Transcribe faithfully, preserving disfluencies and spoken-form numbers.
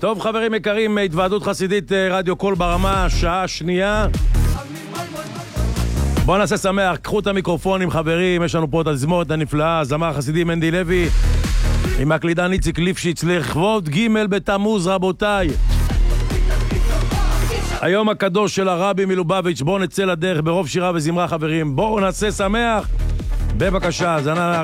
טוב חברים יקרים, התוועדות חסידית רדיו קול ברמה, שעה שנייה. בואו נעשה שמח, קחו את המיקרופונים חברים, יש לנו פה את הזמורת הנפלאה, זמר חסידי מנדי לוי, עם הקלידן איציק ליפשיץ, לכבוד ג' בתמוז רבותיי. היום הקדוש של הרבי מלובביץ', בואו נצא לדרך ברוב שירה וזמרה חברים, בואו נעשה שמח. בבקשה, זנה